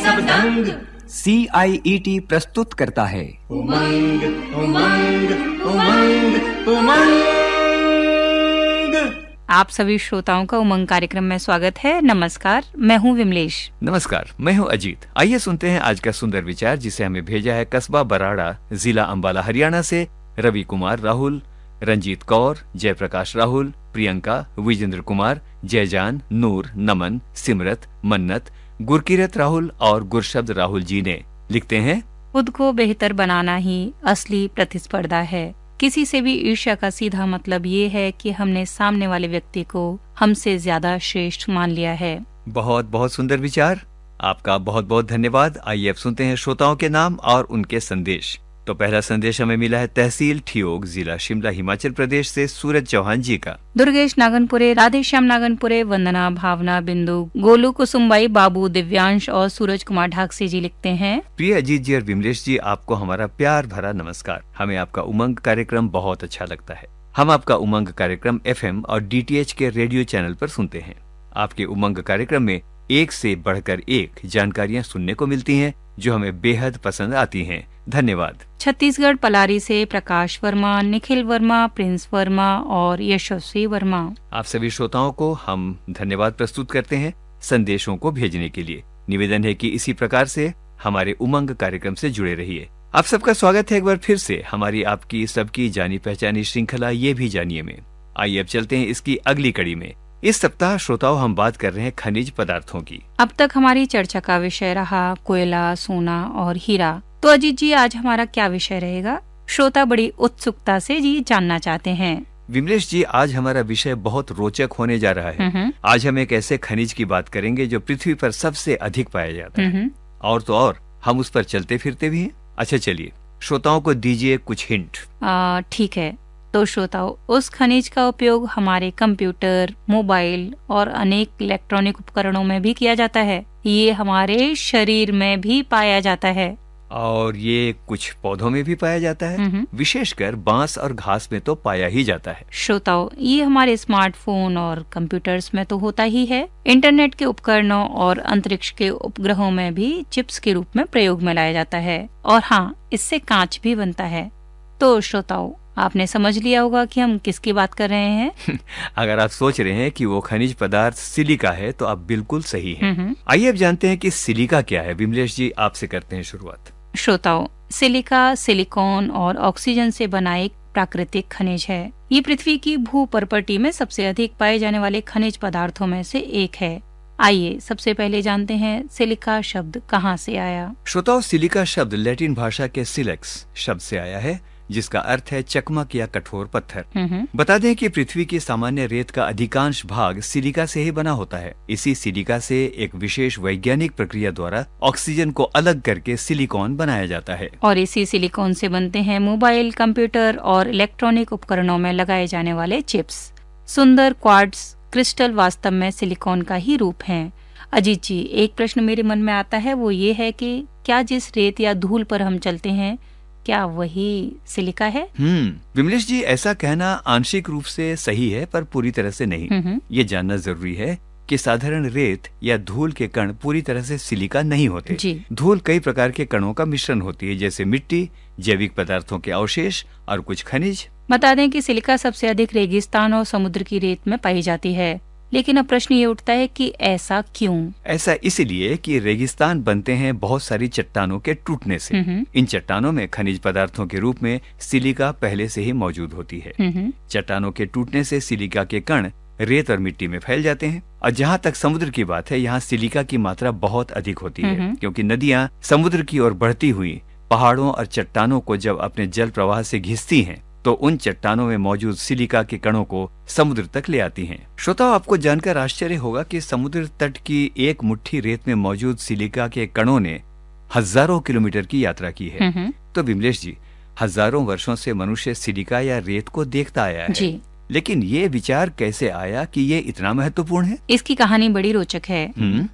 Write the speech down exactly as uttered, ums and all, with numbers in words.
सब दंग। सी आई E T प्रस्तुत करता है उमंग उमंग उमंग उमंग। आप सभी श्रोताओं का उमंग कार्यक्रम में स्वागत है। नमस्कार, मैं हूं विमलेश। नमस्कार, मैं हूं अजीत। आइए सुनते हैं आज का सुंदर विचार, जिसे हमें भेजा है कस्बा बराड़ा, जिला अंबाला, हरियाणा से रवि कुमार राहुल, रंजीत कौर, जयप्रकाश राहुल, प्रियंका, विजेंद्र कुमार, जयजान, नूर, नमन, सिमरत, मन्नत, गुरकीरत राहुल और गुरशब्द राहुल जी ने। लिखते हैं, खुद को बेहतर बनाना ही असली प्रतिस्पर्धा है। किसी से भी ईर्ष्या का सीधा मतलब ये है कि हमने सामने वाले व्यक्ति को हमसे ज्यादा श्रेष्ठ मान लिया है। बहुत बहुत सुंदर विचार, आपका बहुत बहुत धन्यवाद। आइए अब सुनते हैं श्रोताओं के नाम और उनके संदेश। तो पहला संदेश हमें मिला है तहसील ठियोग, जिला शिमला, हिमाचल प्रदेश से सूरज चौहान जी का। दुर्गेश नागनपुरे, राधेश्याम नागनपुरे, वंदना, भावना, बिंदु, गोलू, कुसुमबाई, बाबू, दिव्यांश और सूरज कुमार ढाकसे जी लिखते हैं, प्रिय अजीत जी और विमलेश जी, आपको हमारा प्यार भरा नमस्कार। हमें आपका उमंग कार्यक्रम बहुत अच्छा लगता है। हम आपका उमंग कार्यक्रम एफ एम और डी टी एच के रेडियो चैनल पर सुनते हैं। आपके उमंग कार्यक्रम में एक से बढ़कर एक जानकारियाँ सुनने को मिलती हैं, जो हमें बेहद पसंद आती हैं। धन्यवाद। छत्तीसगढ़ पलारी से प्रकाश वर्मा, निखिल वर्मा, प्रिंस वर्मा और यशस्वी वर्मा। आप सभी श्रोताओं को हम धन्यवाद प्रस्तुत करते हैं संदेशों को भेजने के लिए। निवेदन है कि इसी प्रकार से हमारे उमंग कार्यक्रम से जुड़े रहिए। आप सबका स्वागत है एक बार फिर से हमारी आपकी सबकी जानी पहचानी श्रृंखला ये भी जानिए में। आइए अब चलते हैं इसकी अगली कड़ी में। इस सप्ताह श्रोताओं हम बात कर रहे हैं खनिज पदार्थों की। अब तक हमारी चर्चा का विषय रहा कोयला, सोना और हीरा। तो अजीत जी, आज हमारा क्या विषय रहेगा? श्रोता बड़ी उत्सुकता से जी जानना चाहते हैं। विमलेश जी, आज हमारा विषय बहुत रोचक होने जा रहा है। आज हम एक ऐसे खनिज की बात करेंगे जो पृथ्वी पर सबसे अधिक पाया जाता है, और तो और हम उस पर चलते फिरते भी हैं। अच्छा, चलिए श्रोताओं को दीजिए कुछ हिंट। ठीक है, तो श्रोताओं, उस खनिज का उपयोग हमारे कंप्यूटर, मोबाइल और अनेक इलेक्ट्रॉनिक उपकरणों में भी किया जाता है। ये हमारे शरीर में भी पाया जाता है और ये कुछ पौधों में भी पाया जाता है। विशेषकर बांस और घास में तो पाया ही जाता है। श्रोताओं, ये हमारे स्मार्टफोन और कंप्यूटर्स में तो होता ही है। इंटरनेट के उपकरणों और अंतरिक्ष के उपग्रहों में भी चिप्स के रूप में प्रयोग में लाया जाता है। और हाँ, इससे कांच भी बनता है। तो श्रोताओं, आपने समझ लिया होगा कि हम किसकी बात कर रहे हैं। अगर आप सोच रहे हैं कि वो खनिज पदार्थ सिलिका है, तो आप बिल्कुल सही हैं। आइए अब जानते हैं कि सिलिका क्या है। विमलेश जी, आपसे करते हैं शुरुआत। श्रोताओं, सिलिका सिलिकॉन और ऑक्सीजन से बना एक प्राकृतिक खनिज है। ये पृथ्वी की भू परपटी में सबसे अधिक पाए जाने वाले खनिज पदार्थों में से एक है। आइए सबसे पहले जानते हैं सिलिका शब्द कहाँ से आया। श्रोताओं, सिलिका शब्द लैटिन भाषा के सिलेक्स शब्द से आया है, जिसका अर्थ है चकमक या कठोर पत्थर। बता दें कि पृथ्वी की सामान्य रेत का अधिकांश भाग सिलिका से ही बना होता है। इसी सिलिका से एक विशेष वैज्ञानिक प्रक्रिया द्वारा ऑक्सीजन को अलग करके सिलिकॉन बनाया जाता है। और इसी सिलिकॉन से बनते हैं मोबाइल, कंप्यूटर और इलेक्ट्रॉनिक उपकरणों में लगाए जाने वाले चिप्स। सुंदर क्वार्ट्ज क्रिस्टल वास्तव में सिलिकॉन का ही रूप है। अजीत जी, एक प्रश्न मेरे मन में आता है, वो ये है कि क्या जिस रेत या धूल पर हम चलते हैं, क्या वही सिलिका है? हम्म विमलेश जी, ऐसा कहना आंशिक रूप से सही है, पर पूरी तरह से नहीं। ये जानना जरूरी है कि साधारण रेत या धूल के कण पूरी तरह से सिलिका नहीं होते। जी। धूल कई प्रकार के कणों का मिश्रण होती है, जैसे मिट्टी, जैविक पदार्थों के अवशेष और कुछ खनिज। बता दें कि सिलिका सबसे अधिक रेगिस्तान और समुद्र की रेत में पाई जाती है। लेकिन अब प्रश्न ये उठता है कि ऐसा क्यों? ऐसा इसलिए कि रेगिस्तान बनते हैं बहुत सारी चट्टानों के टूटने से। इन चट्टानों में खनिज पदार्थों के रूप में सिलिका पहले से ही मौजूद होती है। चट्टानों के टूटने से सिलिका के कण रेत और मिट्टी में फैल जाते हैं। और जहाँ तक समुद्र की बात है, यहाँ सिलिका की मात्रा बहुत अधिक होती है, क्योंकि नदियाँ समुद्र की ओर बढ़ती हुई पहाड़ों और चट्टानों को जब अपने जल प्रवाह से घिसती हैं, तो उन चट्टानों में मौजूद सिलिका के कणों को समुद्र तक ले आती हैं। श्रोताओं, आपको जानकर आश्चर्य होगा कि समुद्र तट की एक मुट्ठी रेत में मौजूद सिलिका के कणों ने हजारों किलोमीटर की यात्रा की है। तो विमलेश जी, हजारों वर्षों से मनुष्य सिलिका या रेत को देखता आया है। जी। लेकिन ये विचार कैसे आया कि ये इतना महत्वपूर्ण है? इसकी कहानी बड़ी रोचक है।